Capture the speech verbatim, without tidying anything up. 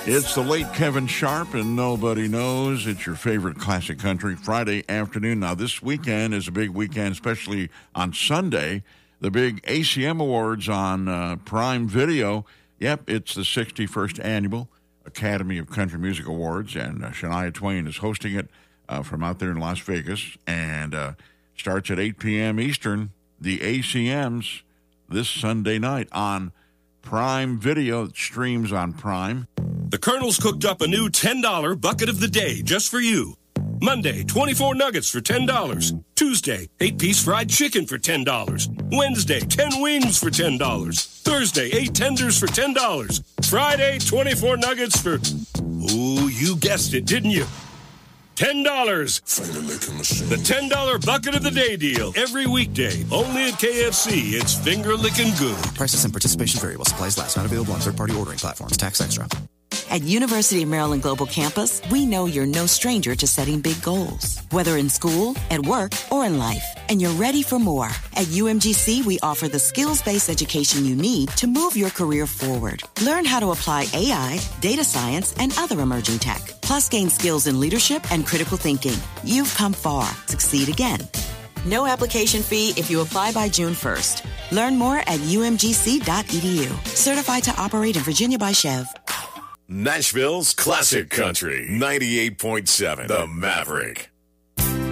It's the late Kevin Sharp, and nobody knows. It's your favorite classic country Friday afternoon. Now, this weekend is a big weekend, especially on Sunday. The big A C M Awards on uh, Prime Video. Yep, it's the sixty-first Annual Academy of Country Music Awards, and uh, Shania Twain is hosting it uh, from out there in Las Vegas, and uh, starts at eight p.m. Eastern. The A C Ms this Sunday night on Prime Video. It streams on Prime. The Colonel's cooked up a new ten dollar bucket of the day just for you. Monday, twenty-four nuggets for ten dollars. Tuesday, eight-piece fried chicken for ten dollars. Wednesday, ten wings for ten dollars. Thursday, eight tenders for ten dollars. Friday, twenty-four nuggets for... Ooh, you guessed it, didn't you? ten dollars. The ten dollar bucket of the day deal. Every weekday. Only at K F C. It's finger-licking good. Prices and participation vary while supplies last. Not available on third-party ordering platforms. Tax extra. At University of Maryland Global Campus, we know you're no stranger to setting big goals, whether in school, at work, or in life, and you're ready for more. At U M G C, we offer the skills-based education you need to move your career forward. Learn how to apply A I, data science, and other emerging tech, plus gain skills in leadership and critical thinking. You've come far. Succeed again. No application fee if you apply by June first. Learn more at U M G C dot E D U. Certified to operate in Virginia by Chev. Nashville's classic country, ninety-eight point seven, The Maverick.